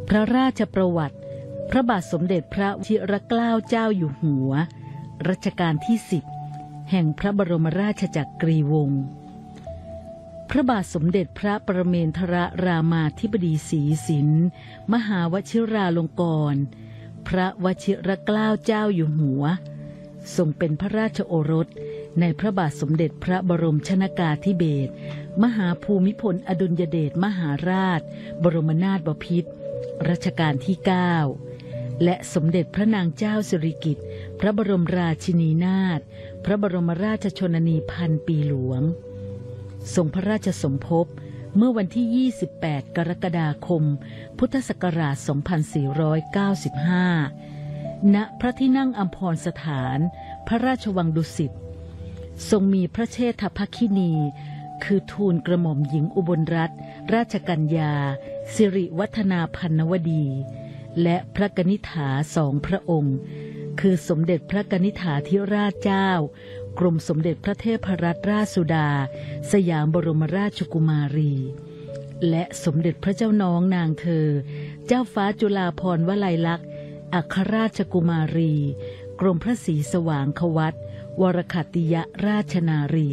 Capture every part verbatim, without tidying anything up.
พระราชประวัติพระบาทสมเด็จพระวชิรเกล้าเจ้าอยู่หัวรัชกาลที่สิบแห่งพระบรมราชจักรีวงศ์พระบาทสมเด็จพระปรเมนทรรามาธิบดีศรีสินมหาวชิราลงกรณ์พระวชิรเกล้าเจ้าอยู่หัวทรงเป็นพระราชโอรสในพระบาทสมเด็จพระบรมชนกาธิเบศรมหาภูมิพลอดุลยเดชมหาราชบรมนาถบพิตรรัชกาลที่เก้าและสมเด็จพระนางเจ้าสิริกิติ์พระบรมราชินีนาถพระบรมราชชนนีพันปีหลวงทรงพระราชสมภพเมื่อวันที่ยี่สิบแปดกรกฎาคมพุทธศักราชสองพันสี่ร้อยเก้าสิบห้าณพระที่นั่งอัมพรสถานพระราชวังดุสิตทรงมีพระเชษฐภคินีคือทูลกระหม่อมหญิงอุบลรัตนราชกัญญาสิริวัฒนาพันนวดีและพระกนิษฐาสองพระองค์คือสมเด็จพระกนิษฐาธิราชเจ้ากรมสมเด็จพระเทพรัตนราชสุดาสยามบรมราชกุมารีและสมเด็จพระเจ้าน้องนางเธอเจ้าฟ้าจุฬาภรณ์วลัยลักษณ์อัครราชกุมารีกรมพระศรีสว่างควัตรวรคัตติยราชนารี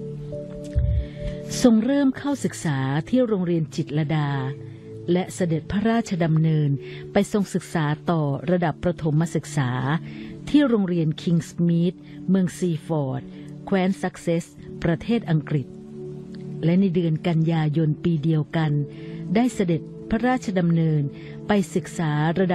ทรงเริ่มเข้าศึกษาที่โรงเรียนจิตรลดาและเสด็จพระราชดำเนินไปทรงศึกษาต่อระดับประถมศึกษาที่โรงเรียนคิงส์มีธเมืองซีฟอร์ดแคว้นซักเซสประเทศอังกฤษและในเดือนกันยายนปีเดียวกันได้เสด็จพระราชดำเนินไปศึกษาระดับ